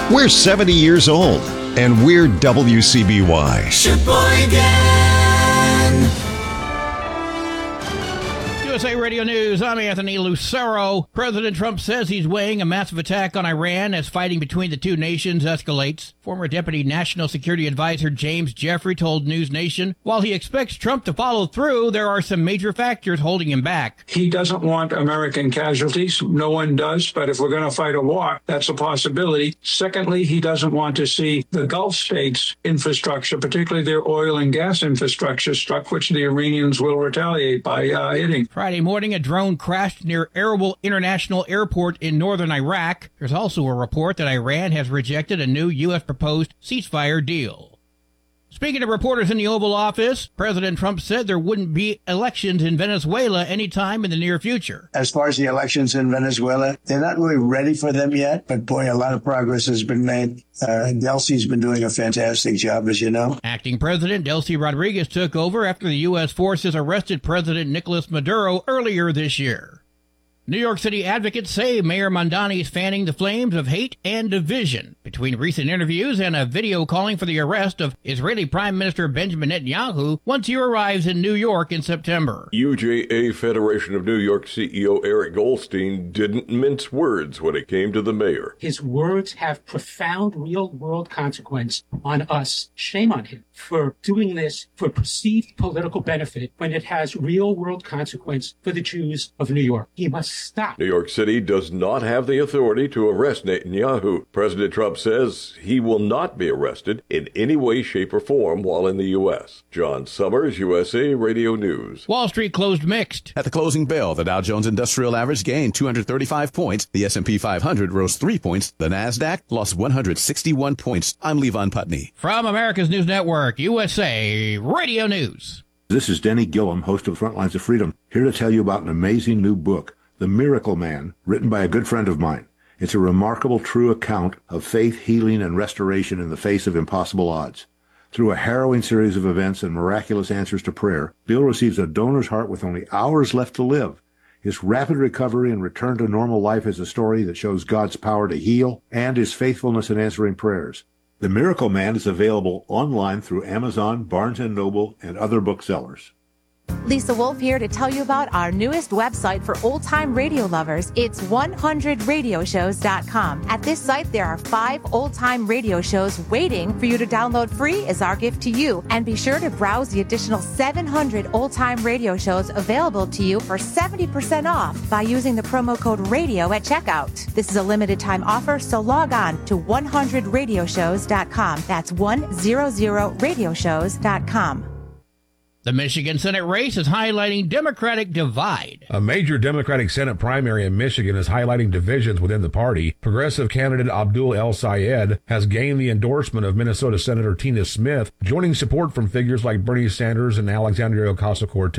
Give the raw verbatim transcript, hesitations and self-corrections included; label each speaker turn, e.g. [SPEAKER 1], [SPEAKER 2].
[SPEAKER 1] We're seventy years old, and we're W C B Y.
[SPEAKER 2] Sheboygan.
[SPEAKER 3] U S A Radio News, I'm Anthony Lucero. President Trump says he's weighing a massive attack on Iran as fighting between the two nations escalates. Former Deputy National Security Advisor James Jeffrey told News Nation, while he expects Trump to follow through, there are some major factors holding him back.
[SPEAKER 4] He doesn't want American casualties. No one does. But if we're going to fight a war, that's a possibility. Secondly, he doesn't want to see the Gulf states' infrastructure, particularly their oil and gas infrastructure, struck, which the Iranians will retaliate by uh, hitting.
[SPEAKER 3] Friday morning, a drone crashed near Erbil International Airport in northern Iraq. There's also a report that Iran has rejected a new U S proposed ceasefire deal. Speaking of reporters in the Oval Office, President Trump said there wouldn't be elections in Venezuela anytime in the near future.
[SPEAKER 5] As far as the elections in Venezuela, they're not really ready for them yet, but boy, a lot of progress has been made. Uh, Delcy's been doing a fantastic job, as you know.
[SPEAKER 3] Acting President Delcy Rodriguez took over after the U S forces arrested President Nicolas Maduro earlier this year. New York City advocates say Mayor Mamdani is fanning the flames of hate and division between recent interviews and a video calling for the arrest of Israeli Prime Minister Benjamin Netanyahu once he arrives in New York in September.
[SPEAKER 6] U J A Federation of New York C E O Eric Goldstein didn't mince words when it came to the mayor.
[SPEAKER 7] His words have profound real-world consequence on us. Shame on him for doing this for perceived political benefit when it has real-world consequence for the Jews of New York. He must stop.
[SPEAKER 6] New York City does not have the authority to arrest Netanyahu. President Trump says he will not be arrested in any way, shape, or form while in the U S. John Summers, U S A Radio News.
[SPEAKER 3] Wall Street closed mixed.
[SPEAKER 8] At the closing bell, the Dow Jones Industrial Average gained two hundred thirty-five points. The S and P five hundred rose three points. The NASDAQ lost one hundred sixty-one points. I'm Levon Putney.
[SPEAKER 3] From America's News Network, U S A Radio News.
[SPEAKER 9] This is Denny Gillum, host of Frontlines of Freedom, here to tell you about an amazing new book, The Miracle Man, written by a good friend of mine. It's a remarkable, true account of faith, healing, and restoration in the face of impossible odds. Through a harrowing series of events and miraculous answers to prayer, Bill receives a donor's heart with only hours left to live. His rapid recovery and return to normal life is a story that shows God's power to heal and his faithfulness in answering prayers. The Miracle Man is available online through Amazon, Barnes and Noble, and other booksellers.
[SPEAKER 10] Lisa Wolf here to tell you about our newest website for old-time radio lovers. It's one hundred radio shows dot com. At this site, there are five old-time radio shows waiting for you to download free as our gift to you. And be sure to browse the additional seven hundred old-time radio shows available to you for seventy percent off by using the promo code RADIO at checkout. This is a limited-time offer, so log on to one hundred radio shows dot com. That's one hundred radio shows dot com.
[SPEAKER 3] The Michigan Senate race is highlighting Democratic divide.
[SPEAKER 11] A major Democratic Senate primary in Michigan is highlighting divisions within the party. Progressive candidate Abdul El Sayed has gained the endorsement of Minnesota Senator Tina Smith, joining support from figures like Bernie Sanders and Alexandria Ocasio-Cortez.